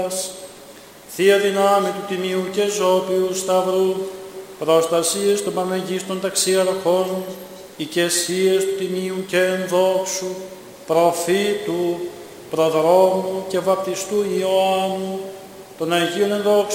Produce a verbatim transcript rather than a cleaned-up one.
Θεία δυνάμει του Τιμίου και Ζώπιου Σταυρού, προστασίες των πανεγίστων ταξιαρχών, οικεσίες του Τιμίου και ενδόξου, προφήτου, προδρόμου και βαπτιστού Ιωάννου, των Αγίων ενδόξου